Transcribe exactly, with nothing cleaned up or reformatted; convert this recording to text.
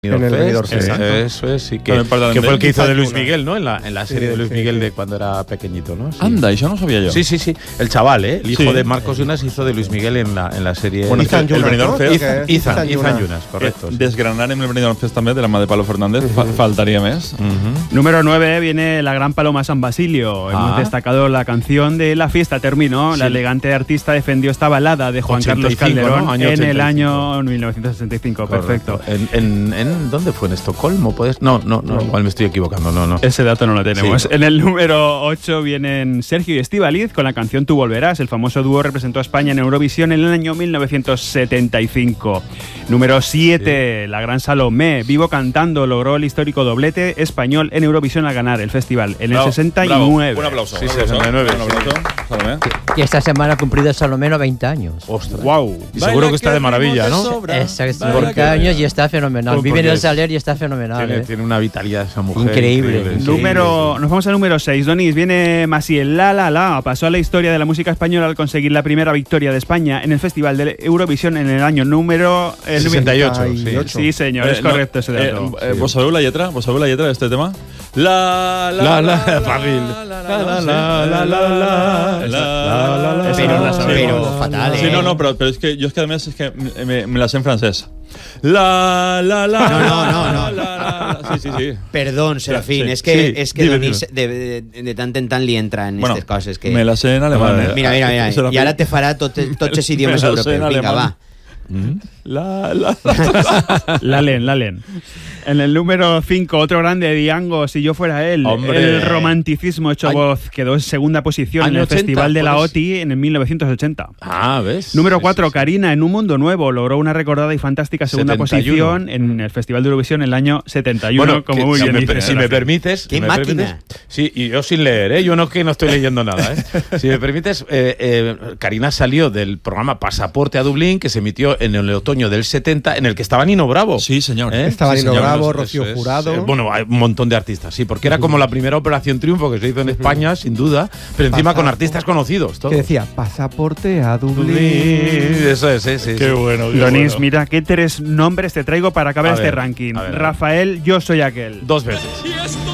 En el Benidorm Fest. Eso es, sí. Que, que fue el que hizo de Luis Miguel, ¿no? En la, en la serie sí, de Luis sí, Miguel sí. de cuando era pequeñito, ¿no? Sí. Anda, eso no sabía yo. Sí, sí, sí. El chaval, ¿eh? El hijo sí. de Marcos Yunas hizo de Luis Miguel en la, en la serie. Bueno, Ethan Yunas, el Benidorm ¿no? Fest. Ethan, Ethan, Ethan Yunas, correcto. Eh, sí. Desgranar en el Benidorm Fest també, de la mà de Pablo Fernández, uh-huh. fa faltaría más. Uh-huh. Número nueve viene la gran Paloma San Basilio. Ah. Hemos destacado la canción de La fiesta terminó. Sí. La elegante artista defendió esta balada de Juan Carlos Calderón, ¿no? En el año mil novecientos sesenta y cinco. Correcto. ¿En, en, en dónde fue? ¿En Estocolmo? ¿Puedes? No, no, no, igual me estoy equivocando. No, no. Ese dato no lo tenemos. Sí. En el número ocho vienen Sergio y Estíbaliz con la canción Tú volverás. El famoso dúo representó a España en Eurovisión en el año mil novecientos setenta y cinco. Número siete, sí. La gran Salomé, Vivo cantando, logró el histórico doblete español en Eurovisión al ganar el festival en bravo, el sesenta y nueve. Bravo. Un aplauso. Sí, sesenta y nueve. Un aplauso. Salomé. Y esta semana ha cumplido Salomé noventa años. Ostras. Wow. Y seguro que está de maravilla, ¿no? Exacto, noventa años y está fenomenal. Vive en el Saler y está fenomenal. Tiene, ¿eh? tiene una vitalidad esa mujer. Increíble. increíble. Número, sí, sí. Nos vamos al número seis. Donis, viene Maciel La La La. Pasó a la historia de la música española al conseguir la primera victoria de España en el Festival de Eurovisión en el año número eh, sesenta y ocho. Sí, sí señor, eh, es correcto no, ese dato. Eh, eh, ¿Vos sabéis la letra? ¿Vos sabéis la letra de este tema? La la la fácil. La la la la la la. Pero fatal, ¿eh? Sí, no, no, pero, pero es que yo es que además es que me, me la sé en francés. La la la. No, no, no, no. La, la, la. Sí, sí, sí. Perdón, Serafín, sí, es que sí, es que dime, Donis dime. de, de, de tant en tant li entra en bueno, aquestes coses que... Me la sé en alemán. Eh? Mira, mira, mira. I ara te farà tot, tots els idiomes europeus. Vinga, va. La, la, la len, la len. En el número cinco, otro grande, Diango, Si yo fuera él. Hombre. El romanticismo hecho Ay. voz quedó en segunda posición Año en el ochenta, Festival de la pues. O T I en el mil novecientos ochenta. Ah, ¿ves? Número sí, cuatro, sí, sí. Karina, En un mundo nuevo. Logró una recordada y fantástica segunda setenta y uno. posición en el Festival de Eurovisión en el año setenta y uno, Bueno, como que, muy si bien me, dice, si me permites... ¡Qué me máquina! Permites, sí, y yo sin leer, ¿eh? Yo no que no estoy leyendo nada, ¿eh? Si me permites, eh, eh, Karina salió del programa Pasaporte a Dublín, que se emitió en el otoño del setenta, en el que estaba Nino Bravo. Sí, señor. ¿Eh? Estaba sí, Nino señor. Bravo, Eso Rocío es, Jurado. Eh, bueno, hay un montón de artistas, sí, porque era como la primera Operación Triunfo que se hizo en España, sin duda, pero encima con artistas conocidos. Todo. Que decía, pasaporte a Dublín. Eso es, sí, sí. Qué sí. bueno. Qué Donis, bueno. mira qué tres nombres te traigo para acabar A este ver, ranking. a ver, a ver. Rafael, Yo soy aquel. Dos veces.